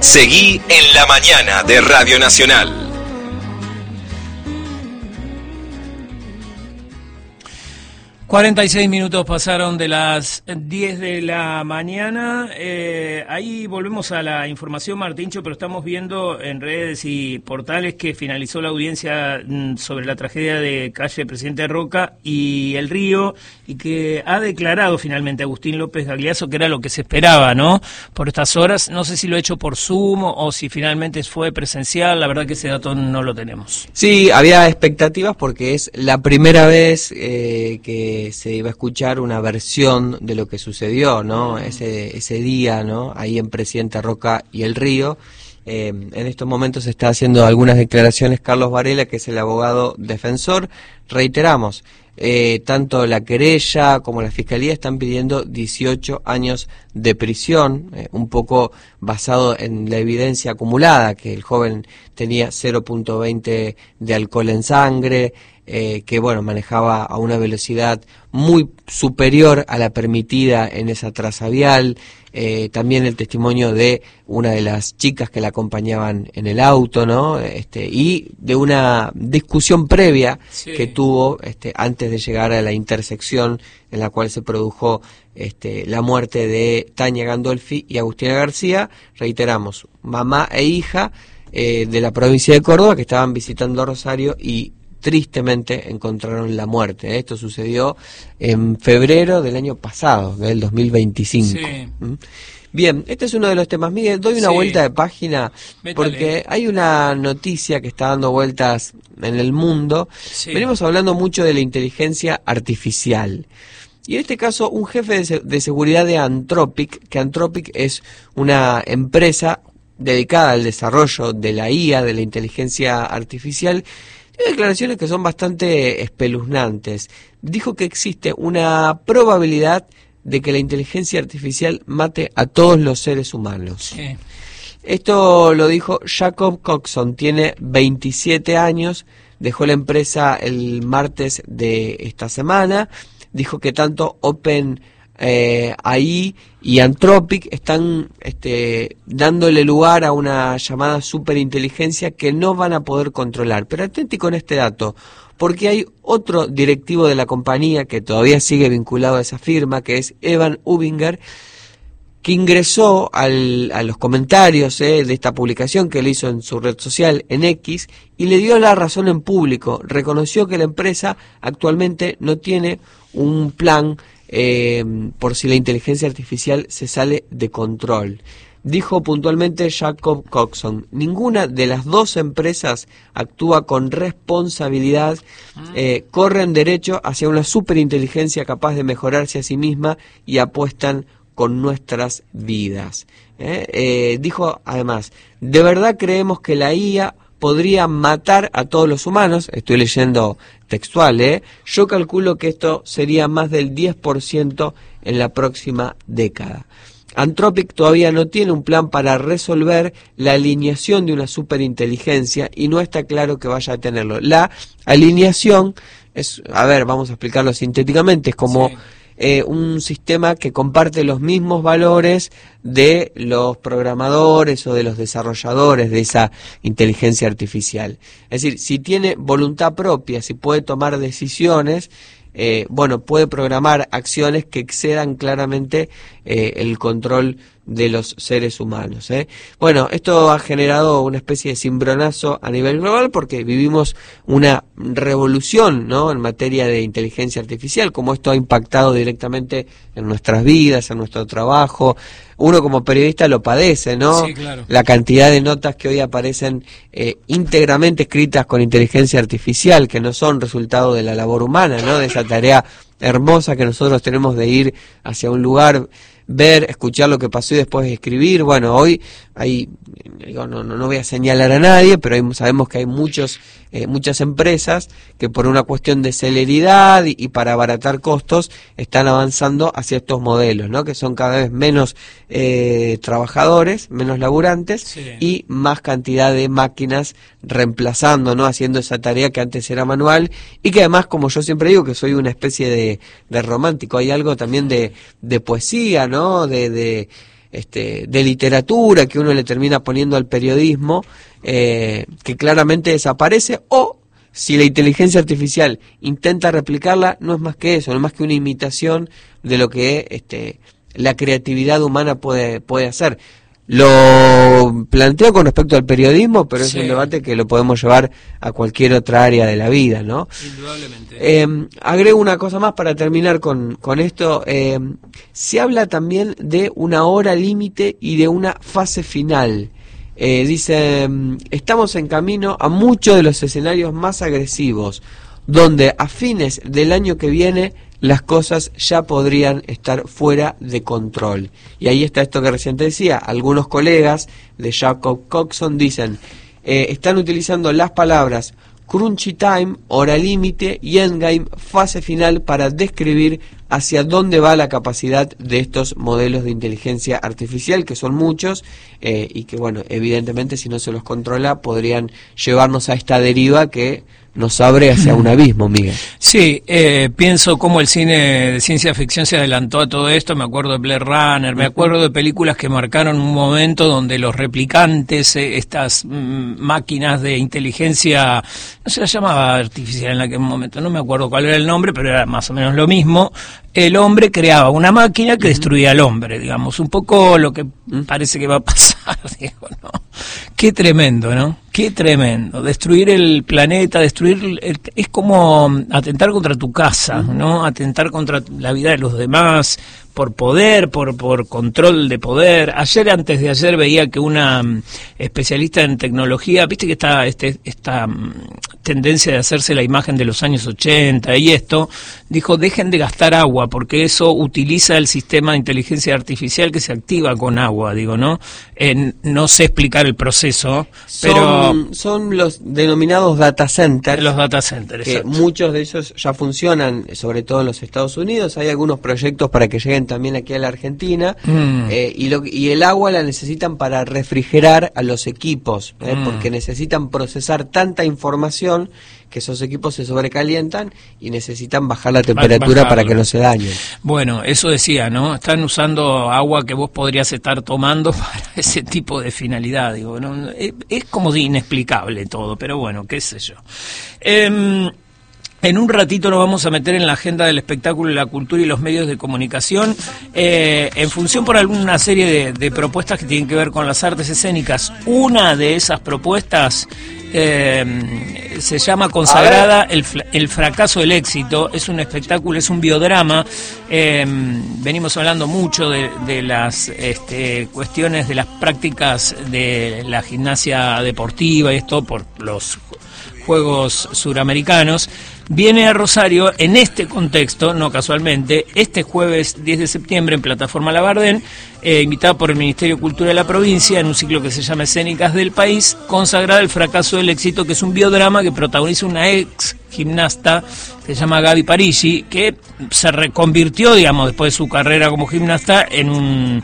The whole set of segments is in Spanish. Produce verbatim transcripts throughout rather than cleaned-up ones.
Seguí en la mañana de Radio Nacional. cuarenta y seis minutos pasaron de las diez de la mañana. Eh, ahí volvemos a la información, Martíncho, pero estamos viendo en redes y portales que finalizó la audiencia sobre la tragedia de calle Presidente Roca y El Río, y que ha declarado finalmente Agustín López Gagliasso, que era lo que se esperaba, ¿no? Por estas horas, no sé si lo ha hecho por Zoom o si finalmente fue presencial, la verdad que ese dato no lo tenemos. Sí, había expectativas porque es la primera vez eh, que se iba a escuchar una versión de lo que sucedió, ¿no? Ese ese día, ¿no? Ahí en Presidente Roca y El Río. Eh, en estos momentos se está haciendo algunas declaraciones Carlos Varela, que es el abogado defensor. Reiteramos, eh, tanto la querella como la fiscalía están pidiendo dieciocho años de prisión, eh, un poco basado en la evidencia acumulada, que el joven tenía cero punto veinte de alcohol en sangre, eh, que bueno, manejaba a una velocidad muy superior a la permitida en esa traza vial. Eh, también el testimonio de una de las chicas que la acompañaban en el auto, ¿no? Este, y de una discusión previa sí. que tuvo este, antes de llegar a la intersección en la cual se produjo este, la muerte de Tania Gandolfi y Agustina García. Reiteramos, mamá e hija eh, de la provincia de Córdoba, que estaban visitando Rosario y tristemente encontraron la muerte. Esto sucedió en febrero del año pasado, del dos mil veinticinco. Sí. ¿Mm? Bien, este es uno de los temas. Miguel, doy una sí. vuelta de página Métale. porque hay una noticia que está dando vueltas en el mundo. Sí. Venimos hablando mucho de la inteligencia artificial. Y en este caso, un jefe de, de seguridad de Anthropic, que Anthropic es una empresa dedicada al desarrollo de la I A, de la inteligencia artificial, tiene declaraciones que son bastante espeluznantes. Dijo que existe una probabilidad de que la inteligencia artificial mate a todos los seres humanos. Sí. Esto lo dijo Jacob Coxon, tiene veintisiete años, dejó la empresa el martes de esta semana. Dijo que tanto Open eh, A I y Anthropic están este, dándole lugar a una llamada superinteligencia que no van a poder controlar. Pero atenti con este dato, porque hay otro directivo de la compañía que todavía sigue vinculado a esa firma, que es Evan Ubinger, que ingresó al, a los comentarios eh, de esta publicación que él hizo en su red social, en X, y le dio la razón en público. Reconoció que la empresa actualmente no tiene un plan eh, por si la inteligencia artificial se sale de control. Dijo puntualmente Jacob Coxon, ninguna de las dos empresas actúa con responsabilidad, eh, corren derecho hacia una superinteligencia capaz de mejorarse a sí misma y apuestan con nuestras vidas. ¿eh? Eh, dijo además, de verdad creemos que la I A podría matar a todos los humanos. Estoy leyendo textual, ¿eh? Yo calculo que esto sería más del diez por ciento en la próxima década. Anthropic todavía no tiene un plan para resolver la alineación de una superinteligencia y no está claro que vaya a tenerlo. La alineación es, a ver, vamos a explicarlo sintéticamente, es como... Sí. Eh, un sistema que comparte los mismos valores de los programadores o de los desarrolladores de esa inteligencia artificial. Es decir, si tiene voluntad propia, si puede tomar decisiones, eh, bueno, puede programar acciones que excedan claramente eh, el control de los seres humanos. ¿eh? Bueno, esto ha generado una especie de cimbronazo a nivel global porque vivimos una revolución, ¿no?, en materia de inteligencia artificial, como esto ha impactado directamente en nuestras vidas, en nuestro trabajo. Uno como periodista lo padece, ¿no? Sí, claro. La cantidad de notas que hoy aparecen eh, íntegramente escritas con inteligencia artificial, que no son resultado de la labor humana, ¿no?, de esa tarea hermosa que nosotros tenemos de ir hacia un lugar, ver, escuchar lo que pasó y después escribir. Bueno, hoy hay, digo, no, no, no voy a señalar a nadie, pero hay, sabemos que hay muchos, eh, muchas empresas que por una cuestión de celeridad y, y para abaratar costos están avanzando hacia estos modelos, ¿no?, que son cada vez menos eh, trabajadores, menos laburantes, sí, y más cantidad de máquinas reemplazando, ¿no?, haciendo esa tarea que antes era manual y que además, como yo siempre digo, que soy una especie de, de romántico, hay algo también de, de poesía, ¿no?, de, de este, de literatura que uno le termina poniendo al periodismo, eh, que claramente desaparece, o si la inteligencia artificial intenta replicarla, no es más que eso, no es más que una imitación de lo que este, la creatividad humana puede, puede hacer. Lo planteo con respecto al periodismo, pero es sí. un debate que lo podemos llevar a cualquier otra área de la vida, ¿no? Indudablemente. Eh, agrego una cosa más para terminar con, con esto. Eh, se habla también de una hora límite y de una fase final. Eh, dice, estamos en camino a muchos de los escenarios más agresivos, donde a fines del año que viene las cosas ya podrían estar fuera de control. Y ahí está esto que recién te decía. Algunos colegas de Jacob Coxon dicen, eh, están utilizando las palabras crunchy time, hora límite y endgame, fase final, para describir hacia dónde va la capacidad de estos modelos de inteligencia artificial, que son muchos, eh, y que, bueno, evidentemente si no se los controla podrían llevarnos a esta deriva que nos abre hacia un abismo, Miguel. Sí, eh, pienso cómo el cine de ciencia ficción se adelantó a todo esto. Me acuerdo de Blade Runner, me acuerdo de películas que marcaron un momento donde los replicantes, eh, estas mm, máquinas de inteligencia, no se las llamaba artificial en aquel momento, no me acuerdo cuál era el nombre, pero era más o menos lo mismo. El hombre creaba una máquina que destruía al hombre, digamos, un poco lo que parece que va a pasar, digo, ¿no? Qué tremendo, ¿no? Qué tremendo. Destruir el planeta, destruir... El, es como atentar contra tu casa, ¿no? Atentar contra la vida de los demás, por poder, por, por control de poder. Ayer, antes de ayer, veía que una um, especialista en tecnología, viste que está este, esta um, tendencia de hacerse la imagen de los años ochenta y esto, dijo, dejen de gastar agua, porque eso utiliza el sistema de inteligencia artificial que se activa con agua, digo, ¿no? Eh, no sé explicar el proceso, son, pero... Son los denominados data centers. Los data centers, que exacto. Muchos de ellos ya funcionan, sobre todo en los Estados Unidos. Hay algunos proyectos para que lleguen también aquí a la Argentina, mm. eh, y, lo, y el agua la necesitan para refrigerar a los equipos, eh, mm. porque necesitan procesar tanta información que esos equipos se sobrecalientan y necesitan bajar la temperatura Bajarlo. para que no se dañen. Bueno, eso decía, ¿no? Están usando agua que vos podrías estar tomando para ese tipo de finalidad, digo, ¿no? Es, es como inexplicable todo, pero bueno, qué sé yo. Eh, En un ratito nos vamos a meter en la agenda del espectáculo y la cultura y los medios de comunicación, eh, en función por alguna serie de, de propuestas que tienen que ver con las artes escénicas. Una de esas propuestas eh, se llama Consagrada, el, el fracaso del éxito. Es un espectáculo, es un biodrama. Eh, venimos hablando mucho de, de las este, cuestiones de las prácticas de la gimnasia deportiva y esto por los Juegos Suramericanos. Viene a Rosario en este contexto, no casualmente, este jueves diez de septiembre en Plataforma Labardén, eh, invitada por el Ministerio de Cultura de la provincia en un ciclo que se llama Escénicas del País, Consagrada el fracaso del éxito, que es un biodrama que protagoniza una ex gimnasta que se llama Gaby Parigi, que se reconvirtió, digamos, después de su carrera como gimnasta en un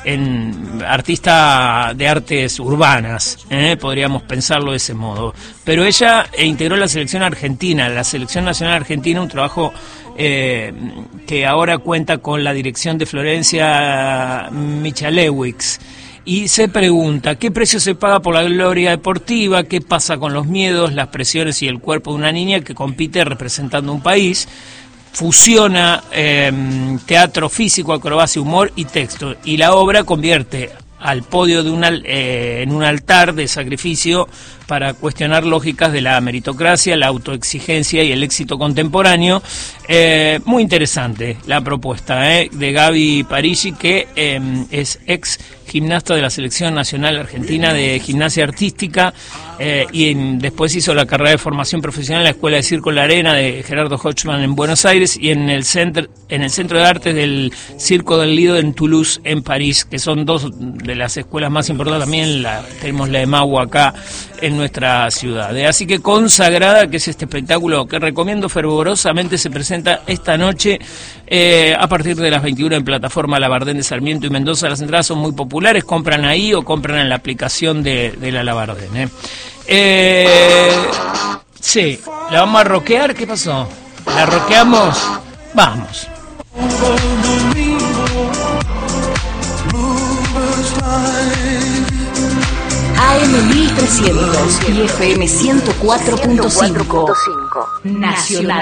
en artista de artes urbanas, ¿eh? Podríamos pensarlo de ese modo. Pero ella eh, integró la selección argentina, la selección nacional argentina, un trabajo eh, que ahora cuenta con la dirección de Florencia Michalewicz. Y se pregunta, ¿qué precio se paga por la gloria deportiva? ¿Qué pasa con los miedos, las presiones y el cuerpo de una niña que compite representando un país? Fusiona eh, teatro físico, acrobacia, humor y texto. Y la obra convierte al podio de una, eh, en un altar de sacrificio para cuestionar lógicas de la meritocracia, la autoexigencia y el éxito contemporáneo. Eh, muy interesante la propuesta eh, de Gaby Parigi, que eh, es ex gimnasta de la Selección Nacional Argentina de Gimnasia Artística, eh, y en, después hizo la carrera de formación profesional en la Escuela de Circo La Arena de Gerardo Hochman en Buenos Aires y en el, centro, en el Centro de Artes del Circo del Lido en Toulouse, en París, que son dos de las escuelas más importantes. También la, tenemos la de Mau acá en nuestra ciudad. Así que Consagrada, que es este espectáculo que recomiendo fervorosamente, se presenta esta noche eh, a partir de las veintiuna en Plataforma Labardén de Sarmiento y Mendoza. Las entradas son muy populares, compran ahí o compran en la aplicación de, de la Labardén. ¿eh? Eh, sí, ¿la vamos a rockear? ¿Qué pasó? ¿La rockeamos? Vamos. M mil trescientos y F M ciento cuatro punto cinco. Nacional